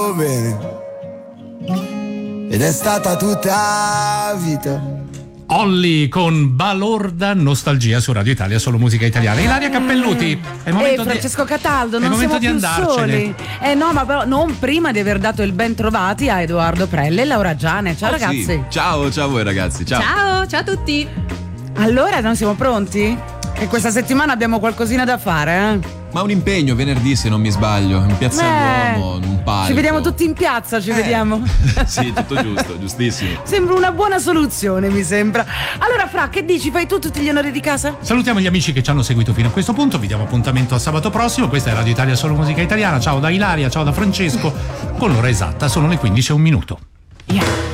volevo bene ed è stata tutta vita. Olli con Balorda, Nostalgia su Radio Italia, solo musica italiana. Ilaria Cappelluti, è il momento Francesco Cataldo, non momento siamo di più andarcene. soli. No, ma però non prima di aver dato il ben trovati a Edoardo Prelle e Laura Giane. Ciao ragazzi. Sì. Ciao a voi ragazzi, ciao. Ciao a tutti. Allora, non siamo pronti? Che questa settimana abbiamo qualcosina da fare, eh? Ma un impegno venerdì, se non mi sbaglio, in Piazza Duomo, in un palco. Ci vediamo tutti in piazza, ci vediamo. Sì, tutto giusto, giustissimo. Sembra una buona soluzione, mi sembra. Allora, Fra, che dici? Fai tu tutti gli onori di casa? Salutiamo gli amici che ci hanno seguito fino a questo punto, vi diamo appuntamento a sabato prossimo. Questa è Radio Italia, solo musica italiana. Ciao da Ilaria, ciao da Francesco. Con l'ora esatta sono le 15:01. Yeah.